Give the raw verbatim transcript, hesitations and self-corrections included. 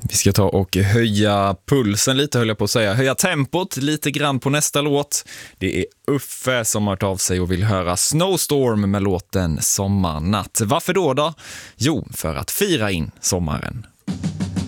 Vi ska ta och höja pulsen lite, höll jag på att säga. Höja tempot lite grann på nästa låt. Det är Uffe som har hört av sig och vill höra Snowstorm med låten Sommarnatt. Varför då då? Jo, för att fira in sommaren.